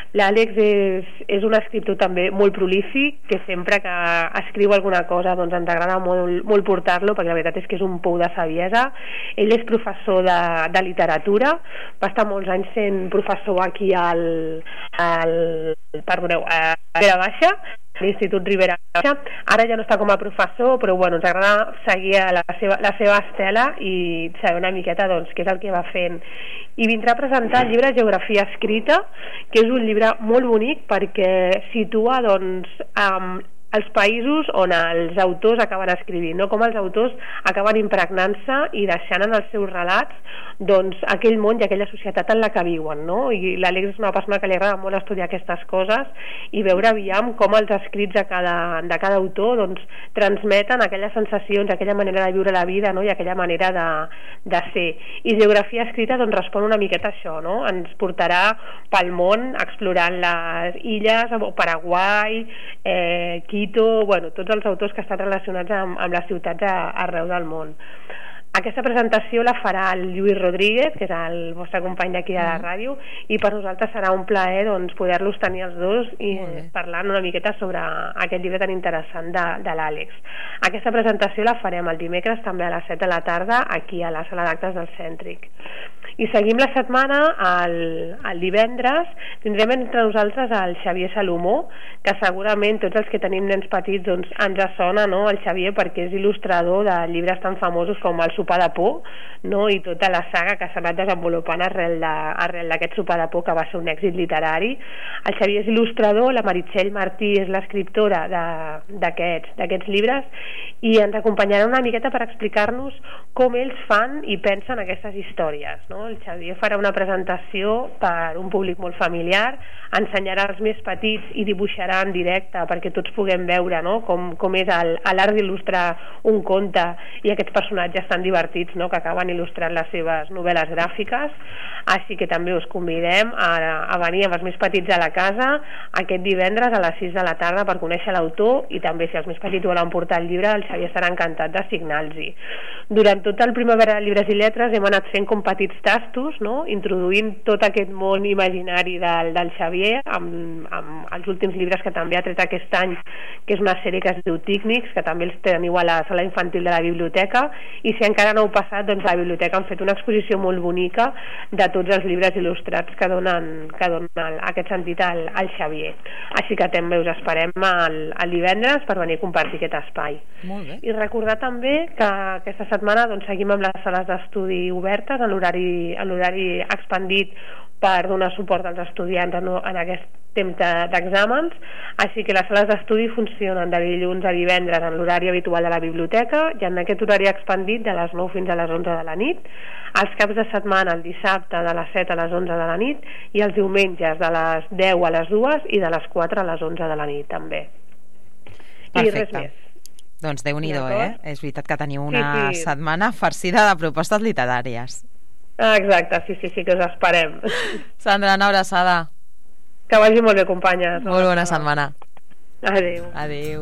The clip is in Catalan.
L'Àlex és un escriptor també molt prolífic, que sempre que escriu alguna cosa doncs ens agrada molt portar-lo, perquè la veritat és que és un pou de saviesa. Ell és professor de literatura, va estar molts anys sent professor aquí a Ribera Baixa, l'Institut Ribera Baixa. Ara ja no està com a professor, però bueno, ens agrada seguir la seva estela i saber una miqueta doncs, què és el que va fent. I vindrà a presentar el llibre Geografia escrita, que és un llibre molt bonic perquè situa doncs, els països on els autors acaben escrivint, no? Com els autors acaben impregnant-se i deixant en els seus relats doncs, aquell món i aquella societat en la que viuen, no? I l'Àlex és una persona que li agrada molt estudiar aquestes coses i veure aviam com els escrits de cada autor doncs, transmeten aquelles sensacions, aquella manera de viure la vida, no? I aquella manera de ser. I Geografia escrita doncs, respon una miqueta a això, no? Ens portarà pel món explorant les illes, Paraguai, Quito, bueno, tots els autors que estan relacionats amb les ciutats arreu del món. Aquesta presentació la farà el Lluís Rodríguez, que és el vostre company d'aquí de la ràdio, i per nosaltres serà un plaer doncs, poder-los tenir els dos i parlant una miqueta sobre aquest llibre tan interessant de l'Àlex. Aquesta presentació la farem el dimecres també a les 7 de la tarda aquí a la sala d'actes del Cèntric. I seguim la setmana, el divendres tindrem entre nosaltres el Xavier Salomó, que segurament tots els que tenim nens petits doncs, ens sona, no? El Xavier, perquè és il·lustrador de llibres tan famosos com El sopar de por, no? I tota la saga que s'ha anat desenvolupant arrel d'aquest sopar de por, que va ser un èxit literari. El Xavier és il·lustrador, la Meritxell Martí és l'escriptora d'aquests llibres, i ens acompanyarà una miqueta per explicar-nos com ells fan i pensen aquestes històries, no? El Xavier farà una presentació per un públic molt familiar, ensenyarà als més petits i dibuixarà en directe perquè tots puguem veure, no? com és l'art d'il·lustrar un conte i aquests personatges tan divertits, no? Que acaben il·lustrant les seves novel·les gràfiques. Així que també us convidem a venir amb els més petits a la casa aquest divendres a les 6 de la tarda per conèixer l'autor, i també si els més petits volen portar el llibre, el Xavier estarà encantat de signar-los-hi. Durant tot el Primavera de Llibres i Lletres hem anat fent com petits tastos, no? Introduint tot aquest món imaginari del Xavier amb els últims llibres que també ha tret aquest any, que és una sèrie que es diu Tícnics, que també els teniu a la sala infantil de la biblioteca, i si encara no heu passat, doncs a la biblioteca han fet una exposició molt bonica de tots els llibres il·lustrats que donen aquest sentit al Xavier. Així que també us esperem el divendres per venir a compartir aquest espai. Molt bé. I recordar també que aquesta setmana doncs, seguim amb les sales d'estudi obertes en l'horari expandit per donar suport als estudiants en aquest temps d'exàmens. Així que les sales d'estudi funcionen de dilluns a divendres en l'horari habitual de la biblioteca, i en aquest horari expandit de les 9 fins a les 11 de la nit, els caps de setmana el dissabte de les 7 a les 11 de la nit, i els diumenges de les 10 a les 2 i de les 4 a les 11 de la nit també. Perfecte. I res més. Doncs Déu-n'hi-do, És veritat que teniu una setmana farcida de propostes literàries. Exacte, sí, que us esperem. Sandra, una abraçada. Que vagi molt bé, companyes. Molt bona setmana. Adéu. Adéu.